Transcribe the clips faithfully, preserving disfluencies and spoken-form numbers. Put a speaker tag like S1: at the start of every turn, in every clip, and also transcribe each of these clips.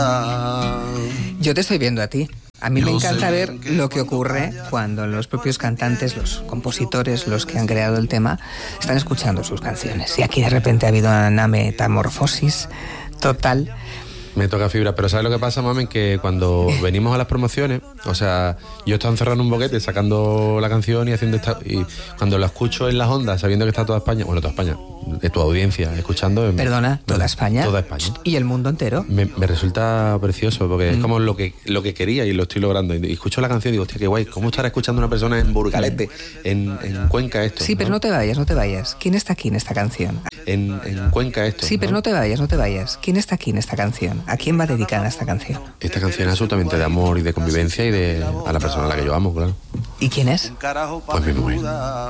S1: Yo te estoy viendo a ti. A mí me encanta ver lo que ocurre cuando los propios cantantes, los compositores, los que han creado el tema, están escuchando sus canciones. Y aquí de repente ha habido una metamorfosis total.
S2: Me toca fibra, pero ¿sabes lo que pasa, mamen? Que cuando venimos a las promociones, o sea, yo estaba encerrado en un boquete sacando la canción y haciendo esta, y cuando la escucho en las ondas, sabiendo que está toda España, bueno, toda España, de tu audiencia, escuchando...
S1: Perdona, ¿toda España?
S2: Toda España.
S1: ¿Y el mundo entero?
S2: Me, me resulta precioso, porque mm. es como lo que, lo que quería y lo estoy logrando. Y escucho la canción y digo, hostia, qué guay, ¿cómo estará escuchando una persona en Burgalete, en, en Cuenca esto?
S1: Sí, pero no, no te vayas, no te vayas. ¿Quién está aquí en esta canción?
S2: En, en Cuenca esto.
S1: Sí, pero ¿no? no te vayas, no te vayas. ¿Quién está aquí en esta canción? ¿A quién va dedicada esta canción?
S2: Esta canción es absolutamente de amor y de convivencia y de a la persona a la que yo amo, claro.
S1: ¿Y quién es?
S2: Pues mi mujer.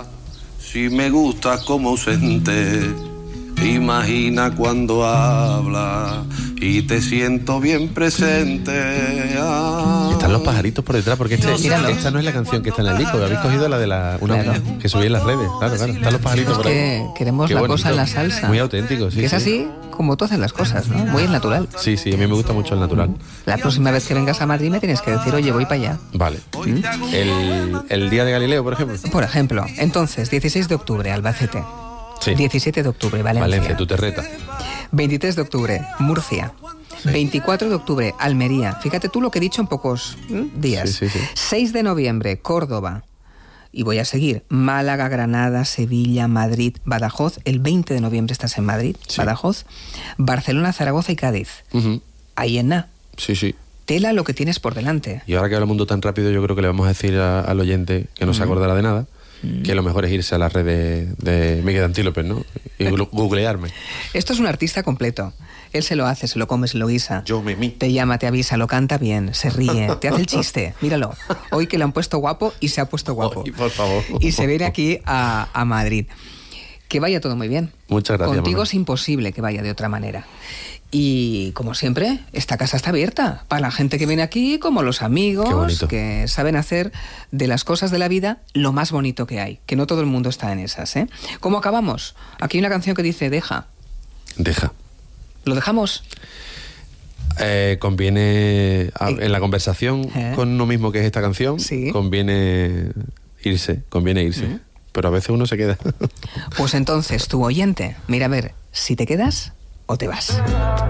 S3: Si me gusta como ausente, imagina cuando habla y te siento bien presente. Ah.
S2: Están los pajaritos por detrás, porque este, esta no es la canción que está en el disco, habéis cogido la de la una claro. que subí en las redes, claro, claro, están los pajaritos por ahí.
S1: Que queremos Qué la bonito. Cosa en la salsa.
S2: Muy auténtico, sí.
S1: Que es
S2: sí.
S1: así como tú haces las cosas, ¿no? Muy natural.
S2: Sí, sí, a mí me gusta mucho el natural.
S1: La próxima vez que vengas a Madrid me tienes que decir, oye, voy para allá.
S2: Vale. ¿Mm? El, el día de Galileo, por ejemplo.
S1: Por ejemplo, entonces, dieciséis de octubre, Albacete. Sí. diecisiete de octubre, Valencia.
S2: Valencia, tu terreta.
S1: veintitrés de octubre, Murcia. Sí. veinticuatro de octubre, Almería. Fíjate tú lo que he dicho en pocos ¿eh? días.
S2: Sí, sí, sí.
S1: seis de noviembre, Córdoba. Y voy a seguir. Málaga, Granada, Sevilla, Madrid, Badajoz. El veinte de noviembre estás en Madrid, sí. Badajoz. Barcelona, Zaragoza y Cádiz. Uh-huh. Ahí en nada.
S2: Sí, sí.
S1: Tela lo que tienes por delante.
S2: Y ahora que habla el mundo tan rápido, yo creo que le vamos a decir a, al oyente que no uh-huh. se acordará de nada. Que lo mejor es irse a las redes de Miguel Antílope, ¿no? Y googlearme.
S1: Esto es un artista completo. Él se lo hace, se lo come, se lo guisa.
S2: Yo me mi.
S1: Te llama, te avisa, lo canta bien, se ríe, te hace el chiste. Míralo. Hoy que le han puesto guapo y se ha puesto guapo.
S2: Ay, por favor.
S1: Y se viene aquí a, a Madrid. Que vaya todo muy bien.
S2: Muchas gracias.
S1: Contigo
S2: mamá.
S1: Es imposible que vaya de otra manera. Y como siempre, esta casa está abierta para la gente que viene aquí, como los amigos que saben hacer de las cosas de la vida lo más bonito que hay, que no todo el mundo está en esas, ¿eh? ¿Cómo acabamos? Aquí hay una canción que dice deja.
S2: Deja.
S1: ¿Lo dejamos?
S2: Eh, conviene, a, en la conversación ¿Eh? Con uno mismo que es esta canción, ¿sí? conviene irse, conviene irse. ¿Mm? Pero a veces uno se queda.
S1: Pues entonces, tu oyente, mira a ver si te quedas o te vas.